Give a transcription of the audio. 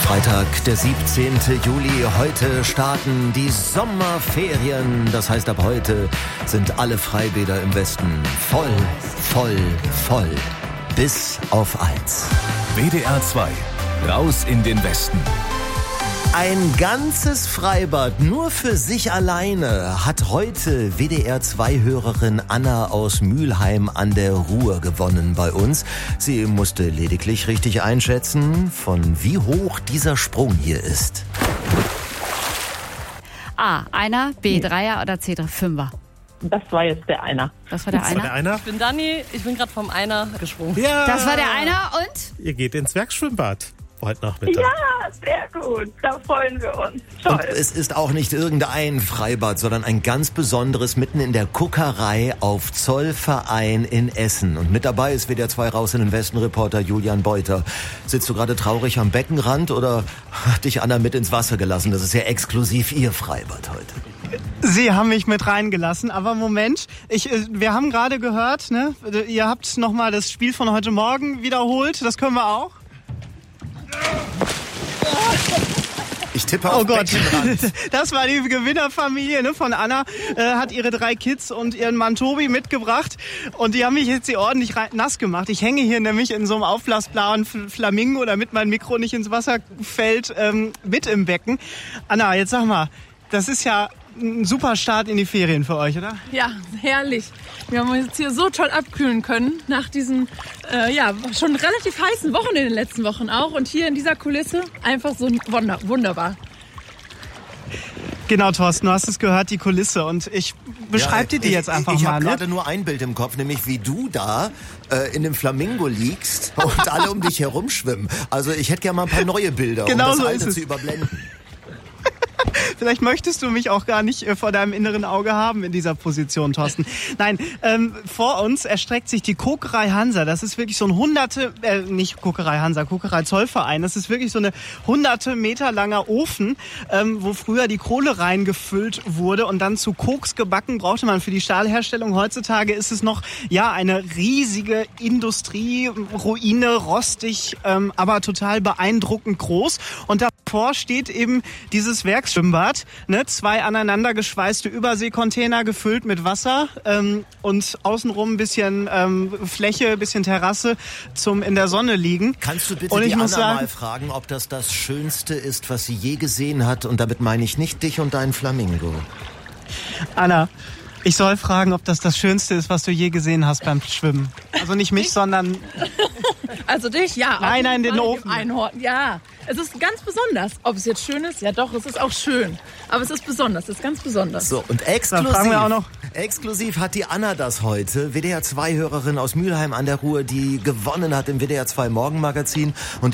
Freitag, der 17. Juli. Heute starten die Sommerferien. Das heißt, ab heute sind alle Freibäder im Westen voll. Bis auf 1. WDR 2. Raus in den Westen. Ein ganzes Freibad nur für sich alleine hat heute WDR-2-Hörerin Anna aus Mülheim an der Ruhr gewonnen bei uns. Sie musste lediglich richtig einschätzen, von wie hoch dieser Sprung hier ist. A, Einer, B, Dreier oder C, Fünfer? Das war jetzt der Einer. Das war der Einer? Ich bin Dani, ich bin gerade vom Einer gesprungen. Ja. Das war der Einer und? Ihr geht ins Werkschwimmbad heute Nachmittag. Ja, sehr gut. Da freuen wir uns. Toll. Und es ist auch nicht irgendein Freibad, sondern ein ganz besonderes mitten in der Kuckerei auf Zollverein in Essen. Und mit dabei ist WDR 2 Raus in den Westen Reporter Julian Beuter. Sitzt du gerade traurig am Beckenrand oder hat dich Anna mit ins Wasser gelassen? Das ist ja exklusiv ihr Freibad heute. Sie haben mich mit reingelassen, aber Moment, wir haben gerade gehört, ne? Ihr habt nochmal das Spiel von heute Morgen wiederholt, das können wir auch. Ich tippe auf Beckenrand. Das war die Gewinnerfamilie, ne, von Anna, hat ihre 3 Kids und ihren Mann Tobi mitgebracht und die haben mich jetzt hier ordentlich nass gemacht. Ich hänge hier nämlich in so einem aufblasbaren Flamingo, damit mein Mikro nicht ins Wasser fällt, mit im Becken. Anna, jetzt sag mal, das ist ja ein super Start in die Ferien für euch, oder? Ja, herrlich. Wir haben uns jetzt hier so toll abkühlen können nach diesen schon relativ heißen Wochen in den letzten Wochen auch. Und hier in dieser Kulisse einfach so wunderbar. Genau, Thorsten, du hast es gehört, die Kulisse. Und ich beschreibe dir die jetzt einfach mal. Ich habe gerade nur ein Bild im Kopf, nämlich wie du da in dem Flamingo liegst und alle um dich herum schwimmen. Also ich hätte gerne mal ein paar neue Bilder, genau um das so alte ist zu überblenden. Vielleicht möchtest du mich auch gar nicht vor deinem inneren Auge haben in dieser Position, Thorsten. Nein, vor uns erstreckt sich die Kokerei Hansa. Das ist wirklich so ein nicht Kokerei Hansa, Kokerei Zollverein. Das ist wirklich so eine 100 Meter langer Ofen, wo früher die Kohle reingefüllt wurde und dann zu Koks gebacken brauchte man für die Stahlherstellung. Heutzutage ist es noch, eine riesige Industrieruine, rostig, aber total beeindruckend groß. Und davor steht eben dieses Werksschwimmbad, ne? 2 aneinander geschweißte Überseekontainer gefüllt mit Wasser und außenrum ein bisschen Fläche, ein bisschen Terrasse zum in der Sonne liegen. Kannst du bitte die Anna mal fragen, ob das Schönste ist, was sie je gesehen hat? Und damit meine ich nicht dich und deinen Flamingo. Anna, ich soll fragen, ob das Schönste ist, was du je gesehen hast beim Schwimmen. Also nicht mich, sondern... Also dich, ja. Nein, den Ofen. Einhorn, ja. Es ist ganz besonders. Ob es jetzt schön ist? Ja doch, es ist auch schön. Aber es ist besonders, es ist ganz besonders. So, und exklusiv hat die Anna das heute. WDR 2-Hörerin aus Mülheim an der Ruhr, die gewonnen hat im WDR 2 Morgenmagazin. Und